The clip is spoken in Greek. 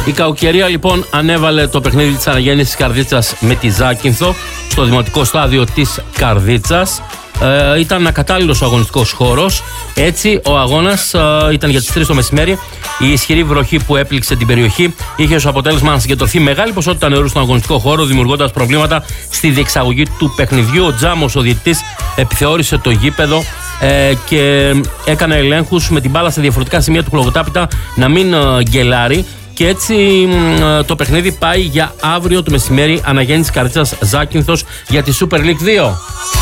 Η Καουκαιρία λοιπόν ανέβαλε το παιχνίδι της αναγέννησης Καρδίτσας με τη Ζάκυνθο στο δημοτικό στάδιο της Καρδίτσας. Ήταν ακατάλληλος ο αγωνιστικός χώρος. Έτσι ο αγώνας ήταν για τις 3 το μεσημέρι. Η ισχυρή βροχή που έπληξε την περιοχή είχε ως αποτέλεσμα να συγκεντρωθεί μεγάλη ποσότητα νερού στον αγωνιστικό χώρο, δημιουργώντας προβλήματα στη διεξαγωγή του παιχνιδιού. Ο Τζάμος, ο διαιτητής, επιθεώρησε το γήπεδο και έκανε ελέγχους με την μπάλα σε διαφορετικά σημεία του χλωγοτάπητα να μην γκελάρει. Και έτσι το παιχνίδι πάει για αύριο το μεσημέρι, αναγέννηση Καρδίτσας Ζάκυνθος για τη Super League 2.